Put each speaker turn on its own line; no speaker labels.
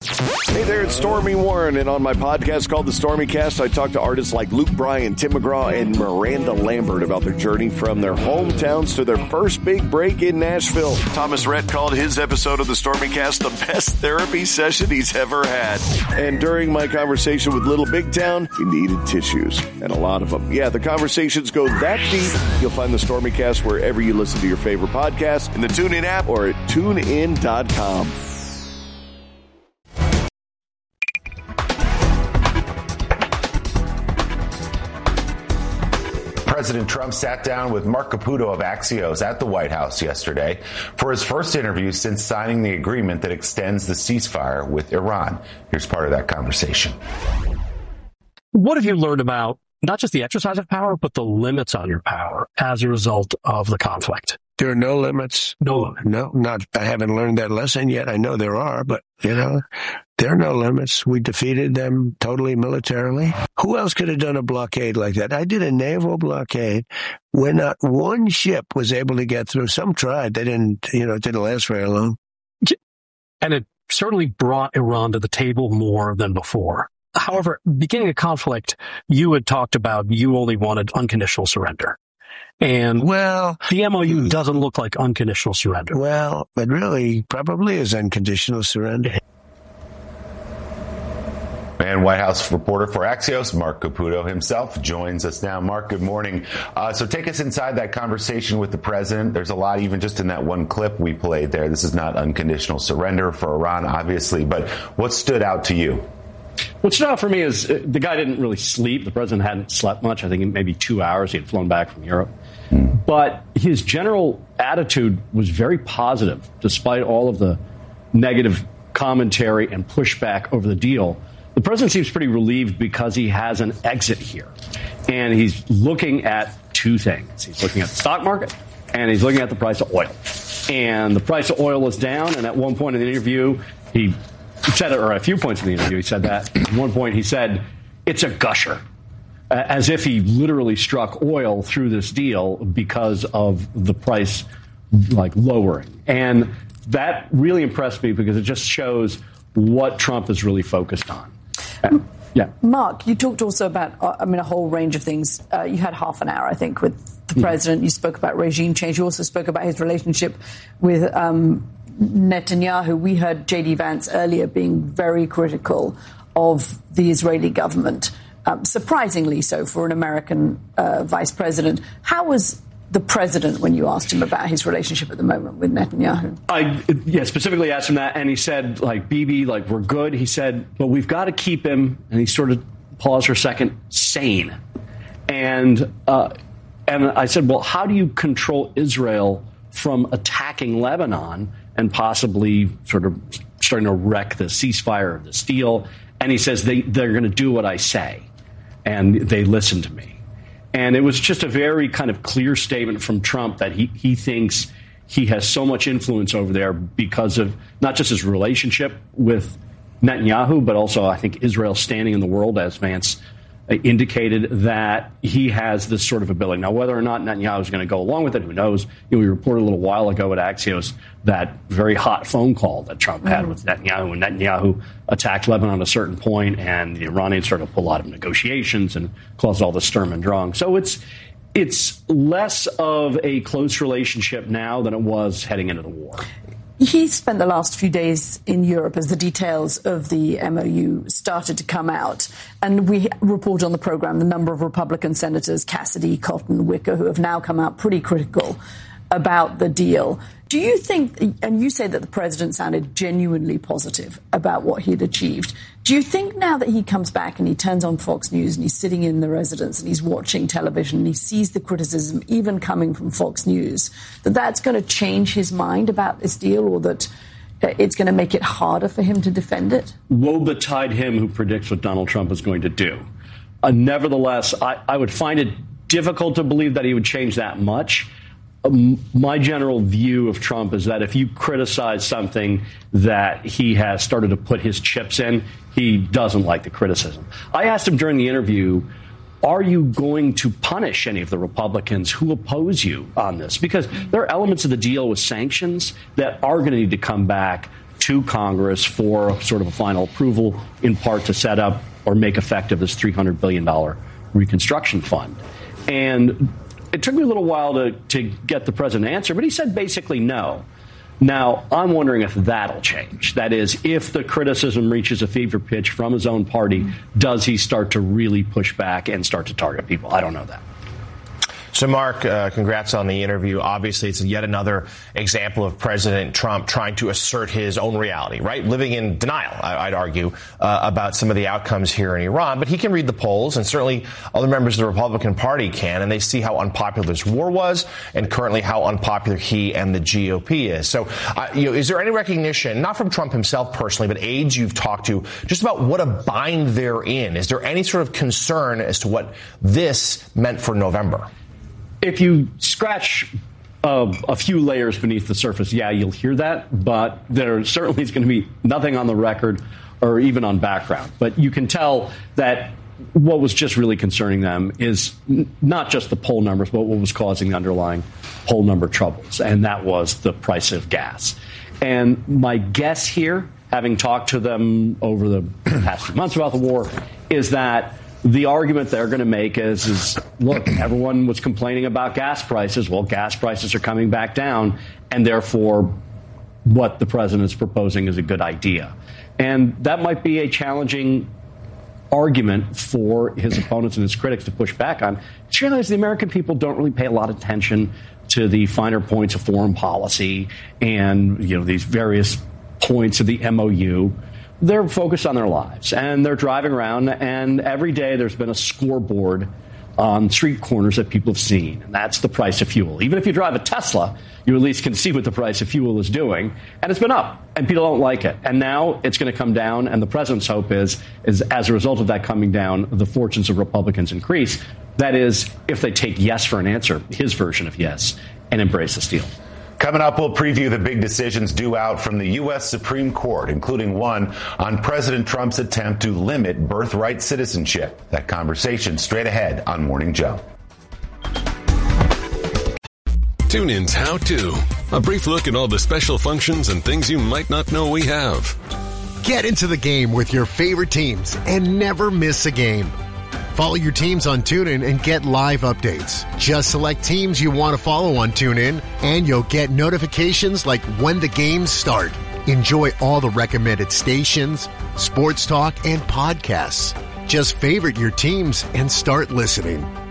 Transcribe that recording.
Hey there, it's Stormy Warren, and on my podcast called The Stormy Cast, I talk to artists like Luke Bryan, Tim McGraw, and Miranda Lambert about their journey from their hometowns to their first big break in Nashville. Thomas Rhett called his episode of The Stormy Cast the best therapy session he's ever had. And during my conversation with Little Big Town, he needed tissues, and a lot of them. Yeah, the conversations go that deep. You'll find The Stormy Cast wherever you listen to your favorite podcasts, in the TuneIn app or at TuneIn.com.
President Trump sat down with Mark Caputo of Axios at the White House yesterday for his first interview since signing the agreement that extends the ceasefire with Iran. Here's part of that conversation.
What have you learned about not just the exercise of power, but the limits on your power as a result of the conflict?
There are no limits.
No limit.
No, I haven't learned that lesson yet. I know there are, but, there are no limits. We defeated them totally militarily. Who else could have done a blockade like that? I did a naval blockade where not one ship was able to get through. Some tried. They didn't, it didn't last very long.
And it certainly brought Iran to the table more than before. However, beginning a conflict, you had talked about you only wanted unconditional surrender. And the MOU doesn't look like unconditional surrender.
Well, it really probably is unconditional surrender.
And White House reporter for Axios, Mark Caputo himself, joins us now. Mark, good morning. So take us inside that conversation with the president. There's a lot, even just in that one clip we played there. This is not unconditional surrender for Iran, obviously. But what stood out to you?
What stood out for me is the guy didn't really sleep. The president hadn't slept much. I think maybe 2 hours. He had flown back from Europe. But his general attitude was very positive, despite all of the negative commentary and pushback over the deal. The president seems pretty relieved because he has an exit here. And he's looking at two things. He's looking at the stock market, and he's looking at the price of oil. And the price of oil is down. And at one point in the interview, he said it, or at a few points in the interview, he said that. At one point, he said, it's a gusher, as if he literally struck oil through this deal because of the price, lowering. And that really impressed me because it just shows what Trump is really focused on. Yeah.
Mark, you talked also about, a whole range of things. You had half an hour, I think, with the president. You spoke about regime change. You also spoke about his relationship with Netanyahu. We heard J.D. Vance earlier being very critical of the Israeli government, surprisingly so for an American vice president. How was the president when you asked him about his relationship at the moment with Netanyahu?
I specifically asked him that, and he said, Bibi, we're good. He said, but we've got to keep him, and he sort of paused for a second, sane. And I said, well, how do you control Israel from attacking Lebanon and possibly sort of starting to wreck the ceasefire of this deal? And he says they're going to do what I say, and they listen to me. And it was just a very kind of clear statement from Trump that he thinks he has so much influence over there because of not just his relationship with Netanyahu, but also I think Israel's standing in the world, as Vance indicated, that he has this sort of ability. Now, whether or not Netanyahu is going to go along with it, who knows? We reported a little while ago at Axios that very hot phone call that Trump had with Netanyahu, when Netanyahu attacked Lebanon at a certain point, and the Iranians started to pull out of negotiations and caused all the Sturm und Drang. So it's less of a close relationship now than it was heading into the war.
He spent the last few days in Europe as the details of the MOU started to come out. And we report on the program the number of Republican senators, Cassidy, Cotton, Wicker, who have now come out pretty critical about the deal. Do you think, and you say that the president sounded genuinely positive about what he had achieved, do you think now that he comes back and he turns on Fox News and he's sitting in the residence and he's watching television and he sees the criticism even coming from Fox News, that that's going to change his mind about this deal, or that it's going to make it harder for him to defend it?
Woe betide him who predicts what Donald Trump is going to do. Nevertheless, I would find it difficult to believe that he would change that much. My general view of Trump is that if you criticize something that he has started to put his chips in, he doesn't like the criticism. I asked him during the interview, are you going to punish any of the Republicans who oppose you on this? Because there are elements of the deal with sanctions that are going to need to come back to Congress for sort of a final approval, in part to set up or make effective this $300 billion reconstruction fund. And it took me a little while to get the president to answer, but he said basically no. Now, I'm wondering if that'll change. That is, if the criticism reaches a fever pitch from his own party, does he start to really push back and start to target people? I don't know that.
So, Mark, congrats on the interview. Obviously, it's yet another example of President Trump trying to assert his own reality, right? Living in denial, I'd argue, about some of the outcomes here in Iran. But he can read the polls, and certainly other members of the Republican Party can, and they see how unpopular this war was and currently how unpopular he and the GOP is. So, is there any recognition, not from Trump himself personally, but aides you've talked to, just about what a bind they're in? Is there any sort of concern as to what this meant for November?
If you scratch a few layers beneath the surface, yeah, you'll hear that, but there certainly is going to be nothing on the record or even on background. But you can tell that what was just really concerning them is not just the poll numbers, but what was causing the underlying poll number troubles, and that was the price of gas. And my guess here, having talked to them over the past few months about the war, is that the argument they're going to make is, look, everyone was complaining about gas prices. Well, gas prices are coming back down, and therefore what the president is proposing is a good idea. And that might be a challenging argument for his opponents and his critics to push back on. Just realize the American people don't really pay a lot of attention to the finer points of foreign policy and, these various points of the MOU. They're focused on their lives, and they're driving around, and every day there's been a scoreboard on street corners that people have seen, and that's the price of fuel. Even if you drive a Tesla, you at least can see what the price of fuel is doing, and it's been up, and people don't like it. And now it's going to come down, and the president's hope is as a result of that coming down, the fortunes of Republicans increase. That is, if they take yes for an answer, his version of yes, and embrace this deal.
Coming up, we'll preview the big decisions due out from the U.S. Supreme Court, including one on President Trump's attempt to limit birthright citizenship. That conversation straight ahead on Morning Joe.
TuneIn's How To. A brief look at all the special functions and things you might not know we have.
Get into the game with your favorite teams and never miss a game. Follow your teams on TuneIn and get live updates. Just select teams you want to follow on TuneIn, and you'll get notifications like when the games start. Enjoy all the recommended stations, sports talk, and podcasts. Just favorite your teams and start listening.